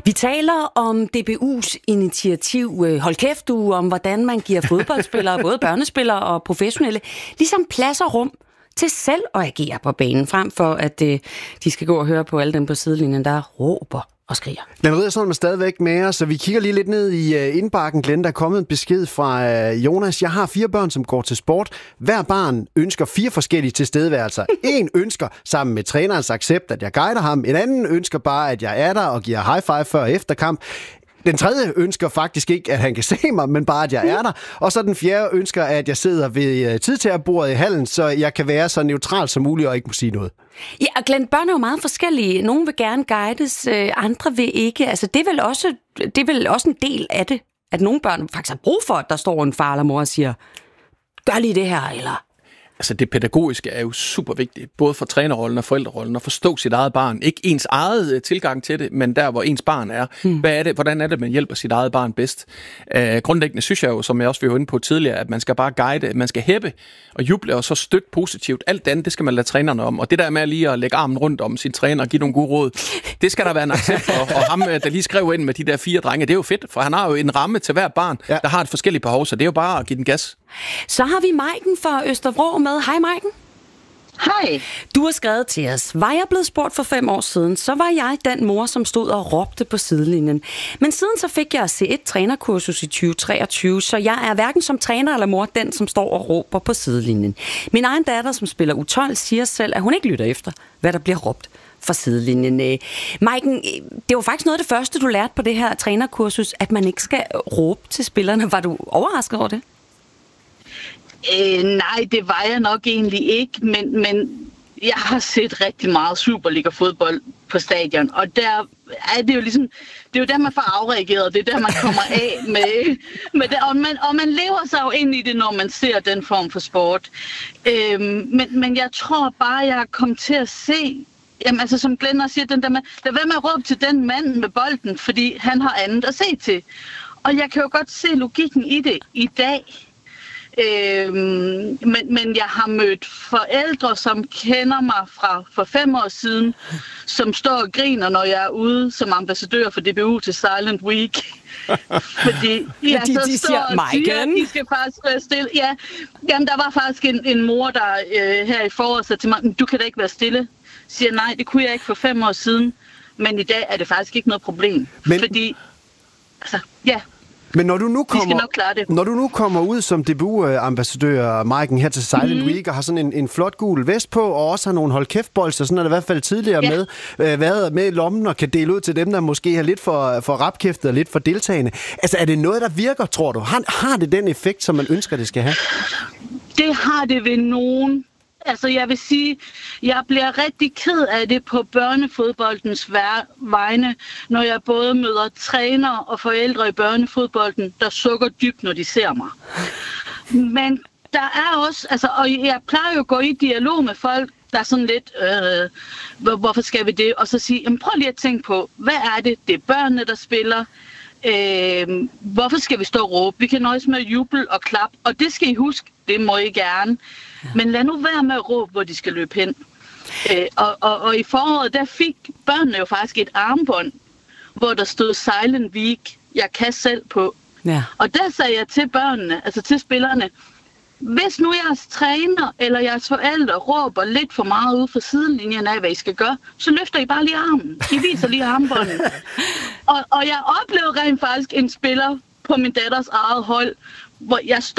Vi taler om DBU's initiativ Hold Kæft Uge, om hvordan man giver fodboldspillere, både børnespillere og professionelle, ligesom plads og rum til selv at agere på banen, frem for at de skal gå og høre på alle dem på sidelinjen, der råber og skriger. Glenn Riddersholm er stadigvæk med os, så vi kigger lige lidt ned i indbakken. Glenn, der er kommet en besked fra Jonas. Jeg har 4 børn, som går til sport. Hver barn ønsker 4 forskellige tilstedeværelser. En ønsker sammen med trænerens accept, at jeg guider ham. En anden ønsker bare, at jeg er der og giver high five før og efter kamp. Den tredje ønsker faktisk ikke, at han kan se mig, men bare, at jeg er der. Og så den fjerde ønsker, at jeg sidder ved tidtagerbordet i hallen, så jeg kan være så neutral som muligt og ikke må sige noget. Ja, og Glenn, børn er jo meget forskellige. Nogle vil gerne guides, andre vil ikke. Altså, det er vel også en del af det, at nogle børn faktisk har brug for, at der står en far eller mor og siger, gør lige det her, eller... Altså det pædagogiske er jo super vigtigt, både for trænerrollen og forældrerollen, at forstå sit eget barn. Ikke ens eget tilgang til det, men der, hvor ens barn er. Hvad er det? Hvordan er det, man hjælper sit eget barn bedst? Grundlæggende synes jeg jo, som jeg også var inde på tidligere, at man skal bare guide, man skal hæppe og juble og så støtte positivt. Alt andet, det skal man lade trænerne om. Og det der med lige at lægge armen rundt om sin træner og give nogle gode råd, det skal der være en accept for. Og ham, der lige skrev ind med de der 4 drenge, det er jo fedt, for han har jo en ramme til hver barn, der har et forskelligt behov, så det er jo bare at give den gas. Så har vi Maiken fra Østervrå med. Hej Maiken. Hej. Du har skrevet til os. Var jeg blevet spurgt for 5 år siden, så var jeg den mor, som stod og råbte på sidelinjen. Men siden så fik jeg C1 trænerkursus i 2023, så jeg er hverken som træner eller mor den, som står og råber på sidelinjen. Min egen datter, som spiller U12, siger selv, at hun ikke lytter efter, hvad der bliver råbt fra sidelinjen. Maiken, det var faktisk noget af det første, du lærte på det her trænerkursus, at man ikke skal råbe til spillerne. Var du overrasket over det? Nej, det var jeg nok egentlig ikke, men jeg har set rigtig meget Superliga-fodbold på stadion, og der er det jo ligesom, det er jo der, man får afreageret, det er der, man kommer af med det, og man lever sig jo ind i det, når man ser den form for sport. Men jeg tror bare, jeg kom til at se, jamen altså som Glenn også siger, den der med, lad være med at råbe til den mand med bolden, fordi han har andet at se til. Og jeg kan jo godt se logikken i det i dag. Men jeg har mødt forældre, som kender mig fra for 5 år siden, som står og griner, når jeg er ude som ambassadør for DBU til Silent Week. Fordi de siger, de skal faktisk være stille. Ja, jamen, der var faktisk en mor, der her i foråret sagde til mig, du kan da ikke være stille. Siger nej, det kunne jeg ikke for 5 år siden, men i dag er det faktisk ikke noget problem. Fordi, altså, ja. Men når du nu kommer ud som DBU-ambassadør, Maiken, her til Silent Week, og har sådan en flot gul vest på, og også har nogle holdkæftbolster, sådan er det i hvert fald tidligere med, været med i lommen og kan dele ud til dem, der måske har lidt for rapkæftet og lidt for deltagende. Altså, er det noget, der virker, tror du? Har det den effekt, som man ønsker, det skal have? Det har det ved nogen. Altså, jeg vil sige, jeg bliver rigtig ked af det på børnefodboldens vegne, når jeg både møder trænere og forældre i børnefodbolden, der sukker dybt, når de ser mig. Men der er også, altså, og jeg plejer jo at gå i dialog med folk, der er sådan lidt, hvorfor skal vi det? Og så sige, jamen, prøv lige at tænke på, hvad er det? Det er børnene, der spiller. Hvorfor skal vi stå og råbe? Vi kan nøjes med at juble og klappe, og det skal I huske, det må I gerne. Men lad nu være med at råbe, hvor de skal løbe hen. Og i foråret, der fik børnene jo faktisk et armbånd, hvor der stod Silent Week, jeg kan selv på. Ja. Og der sagde jeg til børnene, altså til spillerne, hvis nu jeres træner eller jeres forældre råber lidt for meget ude fra sidelinjen af, hvad I skal gøre, så løfter I bare lige armen. I viser lige armbåndet. Og jeg oplevede rent faktisk en spiller på min datters eget hold, hvor jeg stod